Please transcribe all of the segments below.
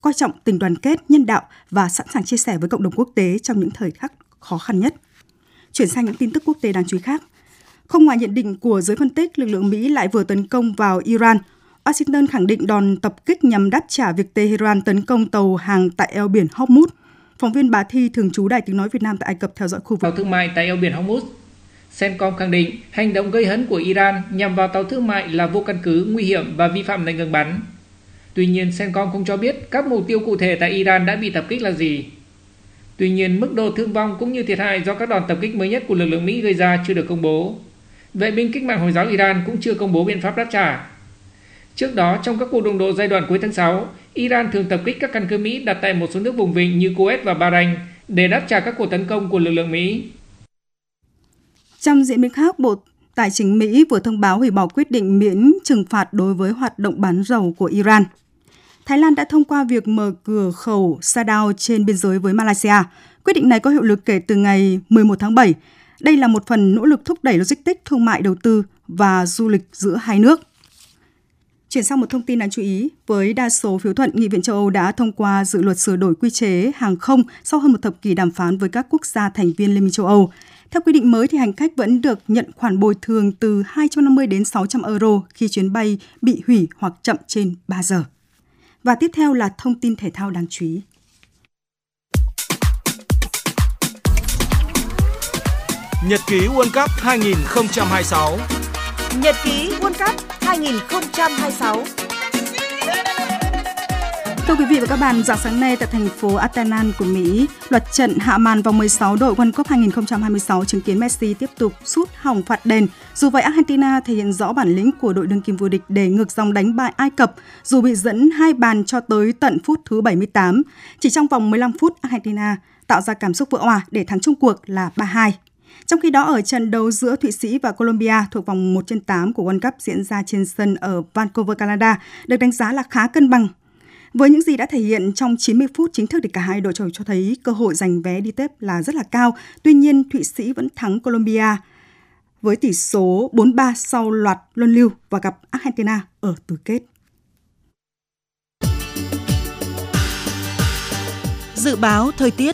coi trọng tình đoàn kết, nhân đạo và sẵn sàng chia sẻ với cộng đồng quốc tế trong những thời khắc khó khăn nhất. Chuyển sang những tin tức quốc tế đáng chú ý khác. Không ngoài nhận định của giới phân tích, lực lượng Mỹ lại vừa tấn công vào Iran. Washington khẳng định đòn tập kích nhằm đáp trả việc Tehran tấn công tàu hàng tại eo biển Hormuz. Phóng viên Bá Thi, thường trú Đài Tiếng nói Việt Nam tại Ai Cập theo dõi khu vực tàu thương mại tại eo biển Hormuz. CENTCOM khẳng định hành động gây hấn của Iran nhằm vào tàu thương mại là vô căn cứ, nguy hiểm và vi phạm lệnh ngừng bắn. Tuy nhiên, CENTCOM không cho biết các mục tiêu cụ thể tại Iran đã bị tập kích là gì. Tuy nhiên, mức độ thương vong cũng như thiệt hại do các đòn tập kích mới nhất của lực lượng Mỹ gây ra chưa được công bố. Vệ binh Cách mạng Hồi giáo Iran cũng chưa công bố biện pháp đáp trả. Trước đó, trong các cuộc đụng độ giai đoạn cuối tháng 6, Iran thường tập kích các căn cứ Mỹ đặt tại một số nước vùng vịnh như Kuwait và Bahrain để đáp trả các cuộc tấn công của lực lượng Mỹ. Trong diễn biến khác, Bộ Tài chính Mỹ vừa thông báo hủy bỏ quyết định miễn trừng phạt đối với hoạt động bán dầu của Iran. Thái Lan đã thông qua việc mở cửa khẩu Sadao trên biên giới với Malaysia. Quyết định này có hiệu lực kể từ ngày 11 tháng 7. Đây là một phần nỗ lực thúc đẩy logistics, thương mại, đầu tư và du lịch giữa hai nước. Chuyển sang một thông tin đáng chú ý, với đa số phiếu thuận, Nghị viện châu Âu đã thông qua dự luật sửa đổi quy chế hàng không sau hơn một thập kỷ đàm phán với các quốc gia thành viên Liên minh châu Âu. Theo quy định mới, thì hành khách vẫn được nhận khoản bồi thường từ 250 đến 600 euro khi chuyến bay bị hủy hoặc chậm trên 3 giờ. Và tiếp theo là thông tin thể thao đáng chú ý. Nhật ký World Cup 2026. Nhật ký World Cup 2026. Thưa quý vị và các bạn, rạng sáng nay tại thành phố Atlanta của Mỹ, loạt trận hạ màn vòng 16 đội World Cup 2026 chứng kiến Messi tiếp tục sút hỏng phạt đền. Dù vậy, Argentina thể hiện rõ bản lĩnh của đội đương kim vô địch để ngược dòng đánh bại Ai Cập dù bị dẫn 2 bàn cho tới tận phút thứ 78. Chỉ trong vòng 15 phút, Argentina tạo ra cảm xúc vỡ òa để thắng chung cuộc là 3-2. Trong khi đó, ở trận đấu giữa Thụy Sĩ và Colombia thuộc vòng 1/8 của World Cup diễn ra trên sân ở Vancouver, Canada, được đánh giá là khá cân bằng. Với những gì đã thể hiện trong 90 phút chính thức thì cả hai đội cho thấy cơ hội giành vé đi tiếp là rất là cao. Tuy nhiên, Thụy Sĩ vẫn thắng Colombia với tỷ số 4-3 sau loạt luân lưu và gặp Argentina ở tứ kết. Dự báo thời tiết.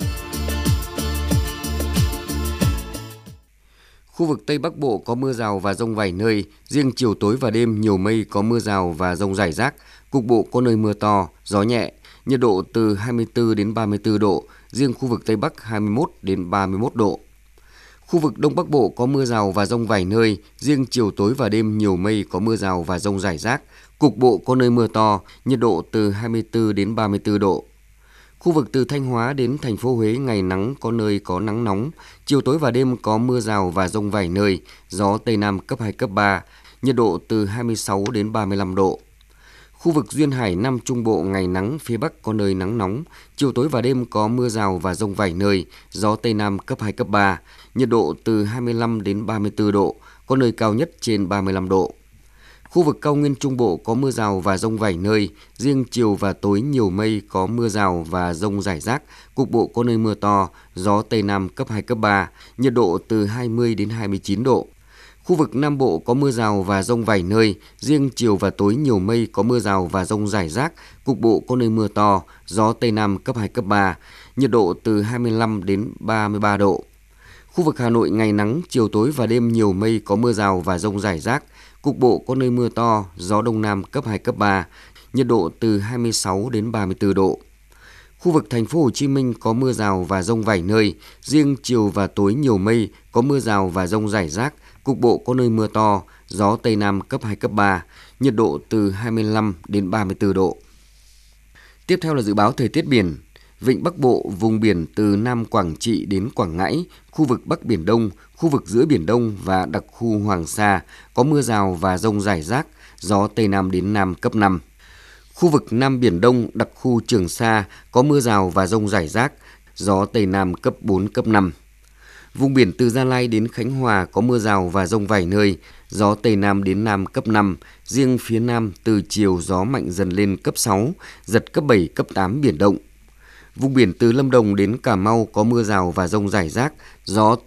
Khu vực Tây Bắc Bộ có mưa rào và dông vài nơi, riêng chiều tối và đêm nhiều mây có mưa rào và dông rải rác, cục bộ có nơi mưa to, gió nhẹ, nhiệt độ từ 24 đến 34 độ, riêng khu vực Tây Bắc 21 đến 31 độ. Khu vực Đông Bắc Bộ có mưa rào và dông vài nơi, riêng chiều tối và đêm nhiều mây có mưa rào và dông rải rác, cục bộ có nơi mưa to, nhiệt độ từ 24 đến 34 độ. Khu vực từ Thanh Hóa đến thành phố Huế ngày nắng có nơi có nắng nóng, chiều tối và đêm có mưa rào và dông vài nơi, gió Tây Nam cấp 2, cấp 3, nhiệt độ từ 26 đến 35 độ. Khu vực Duyên Hải Nam Trung Bộ ngày nắng, phía Bắc có nơi nắng nóng, chiều tối và đêm có mưa rào và dông vài nơi, gió Tây Nam cấp 2, cấp 3, nhiệt độ từ 25 đến 34 độ, có nơi cao nhất trên 35 độ. Khu vực cao nguyên Trung Bộ có mưa rào và dông vài nơi, riêng chiều và tối nhiều mây có mưa rào và dông rải rác, cục bộ có nơi mưa to, gió Tây Nam cấp 2, cấp 3, nhiệt độ từ 20 đến 29 độ. Khu vực Nam Bộ có mưa rào và dông vài nơi, riêng chiều và tối nhiều mây có mưa rào và dông rải rác, cục bộ có nơi mưa to, gió Tây Nam cấp 2, cấp 3, nhiệt độ từ 25 đến 33 độ. Khu vực Hà Nội ngày nắng, chiều tối và đêm nhiều mây có mưa rào và dông rải rác, cục bộ có nơi mưa to, gió Đông Nam cấp 2, cấp 3, nhiệt độ từ 26 đến 34 độ. Khu vực thành phố Hồ Chí Minh có mưa rào và dông vài nơi, riêng chiều và tối nhiều mây, có mưa rào và dông rải rác, cục bộ có nơi mưa to, gió Tây Nam cấp 2, cấp 3, nhiệt độ từ 25 đến 34 độ. Tiếp theo là dự báo thời tiết biển. Vịnh Bắc Bộ, vùng biển từ Nam Quảng Trị đến Quảng Ngãi, khu vực Bắc Biển Đông, khu vực giữa Biển Đông và đặc khu Hoàng Sa có mưa rào và dông rải rác, gió Tây Nam đến Nam cấp 5. Khu vực Nam Biển Đông, đặc khu Trường Sa có mưa rào và dông rải rác, gió Tây Nam cấp 4, cấp 5. Vùng biển từ Gia Lai đến Khánh Hòa có mưa rào và dông vài nơi, gió Tây Nam đến Nam cấp 5, riêng phía Nam từ chiều gió mạnh dần lên cấp 6, giật cấp 7, cấp 8 biển động. Vùng biển từ Lâm Đồng đến Cà Mau có mưa rào và dông rải rác, gió